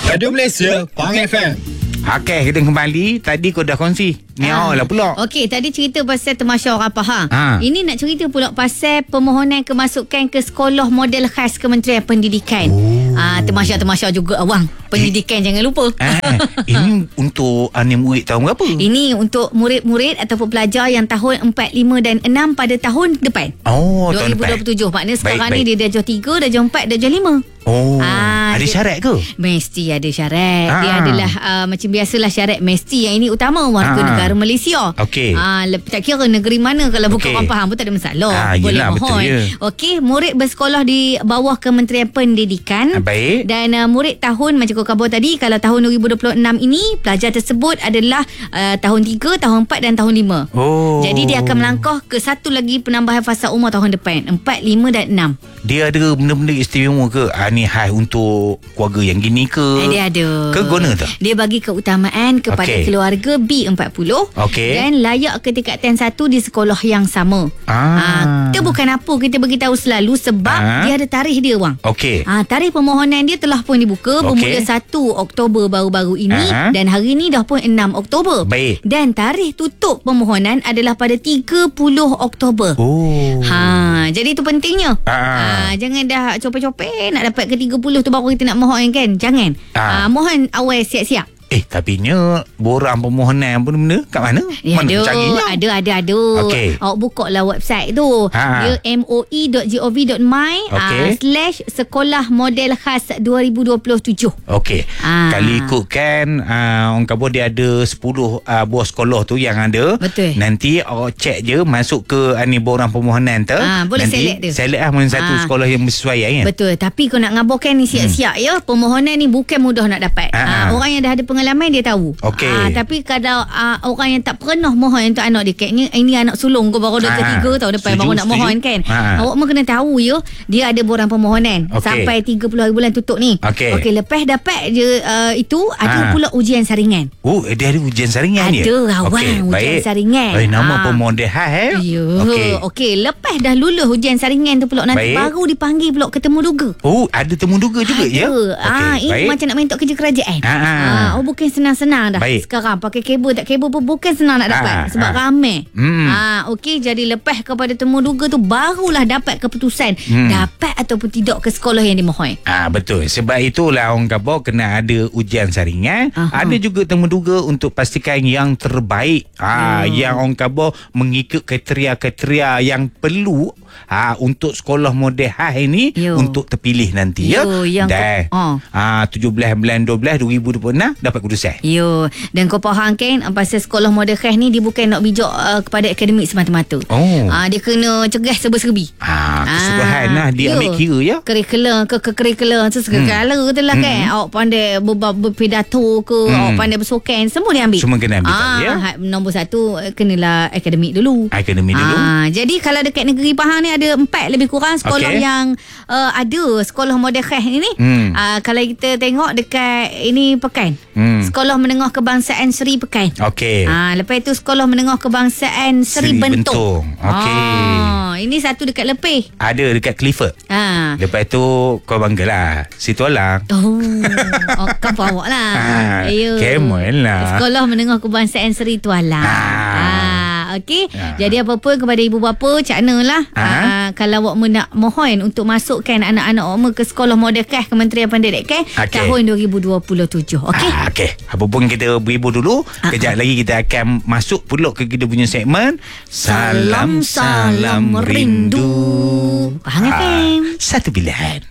Radio Malaysia, Pang FM. Okey, kita kembali. Tadi kau dah kongsi. Niau lah pula. Okey, tadi cerita pasal temasya orang Pahang. Ha. Ini nak cerita pula pasal permohonan kemasukan ke sekolah model khas Kementerian Pendidikan. Temasya juga awang. Pendidikan jangan lupa. Ini untuk murid tahun berapa? Ini untuk murid-murid ataupun pelajar yang tahun 4, 5 dan 6 pada tahun depan. Oh, tahun depan. 2027. Maknanya sekarang Baik. ni dia darjah 3, darjah 4, darjah 5. Oh, ada syarat ke? Mesti ada syarat. Ah. Dia adalah macam biasalah syarat mesti. Yang ini utama warga negara Malaysia. Okey. Tak kira negeri mana, kalau bukan orang Pahang pun tak ada masalah. Boleh yelah, mohon. betul je. Okey, murid bersekolah di bawah Kementerian Pendidikan. Baik. Dan murid tahun macam kau khabar tadi, kalau tahun 2026 ini pelajar tersebut adalah tahun 3, tahun 4 dan tahun 5. Oh. Jadi dia akan melangkah ke satu lagi penambahan fasa umur tahun depan, 4, 5 dan 6. Dia ada benda-benda istimewa ke? Ni khas untuk keluarga yang gini ke? Dia ada. Ke guna tak? Dia bagi keutamaan kepada keluarga B40 dan layak ke tingkatan 1 di sekolah yang sama. Kita bukan apa kita beritahu selalu sebab dia ada tarikh dia, Wang. Okey. Tarikh permohonan dia telah pun dibuka bermula 1 Oktober baru-baru ini dan hari ini dah pun 6 Oktober. Baik. Dan tarikh tutup permohonan adalah pada 30 Oktober. Oh. Jadi itu pentingnya. Jangan dah copek-copek nak dapat ke 30 tu baru kita nak mohon kan. Jangan. Mohon awal siap-siap. Tapi borang permohonan pun benda kat mana? Mana caranya? Ada. Okey. Awak buka lah website tu. Dia moe.gov.my /sekolah model khas 2027. Okey. Kalau ikutkan orang kata dia ada 10 buah sekolah tu yang ada. Betul. Nanti awak cek je masuk ke borang permohonan tu. Boleh nanti select tu. Select lah mana satu sekolah yang sesuai kan. Betul. Tapi kau nak ngabarkan ni siap-siap ya. Permohonan ni bukan mudah nak dapat. Orang yang dah ada pengalaman dia tahu. Okey. Tapi kalau orang yang tak pernah mohon untuk anak dia, kayaknya ini anak sulung kau baru dah ketiga tahun depan baru nak mohon kan. Awak mah kena tahu ya, dia ada borang permohonan sampai 30 hari bulan tutup ni. Okey, lepas dapat je itu ada pula ujian saringan. Oh, dia ada ujian saringan ni. Ada awang ujian saringan. Nama pemohon Okey, lepas dah lulus ujian saringan tu pula nanti baru dipanggil pula ke temu duga. Oh, ada temu duga juga ya. Ini macam nak main tok kerja kerajaan. Bukan senang-senang dah. Sekarang pakai kabel tak kabel pun bukan senang nak dapat sebab ramai. Okey, jadi lepas kepada temu duga tu barulah dapat keputusan dapat ataupun tidak ke sekolah yang dimohon. Betul. Sebab itulah orang kata kena ada ujian saringan, ada juga temu duga untuk pastikan yang terbaik. Yang orang kata mengikut kriteria-kriteria yang perlu untuk sekolah model khas ini untuk terpilih nanti dan 17 bulan 12 2026 dapat keputusan. Dan kau faham kan pasal sekolah model khas ni dia bukan nak bijak kepada akademik semata-mata. Dia kena cegah serba-serbi. Keseluruhan lah dia ambil kira ya. Curriculum tu segala tu lah kan. Awak pandai berpidato ke, awak pandai bersukan, semua dia ambil. Semua kena ambil ya. Nombor 1 kenalah akademik dulu. Jadi kalau dekat negeri Pahang ni ada 4 lebih kurang sekolah yang ada sekolah model khas ni. Kalau kita tengok dekat ini Pekan. Sekolah Menengah Kebangsaan Seri Pekan. Lepas itu Sekolah Menengah Kebangsaan Seri Bentong. Ini satu dekat Lepeh. Ada dekat Clifford. Lepas tu kau banggalah Situ Alang. Kau bawa lah. Kemen lah. Sekolah Menengah Kebangsaan Seri Tualang. Okey. Jadi apa-apa kepada ibu bapa, caknalah kalau awak nak mohon untuk masukkan anak-anak awak ke sekolah model khas Kementerian Pendidikan tahun 2027. Okey. Apa pun kita beribu dulu. Kejap lagi kita akan masuk pula ke kita punya segmen Salam Rindu. Pahang FM. Satu pilihan.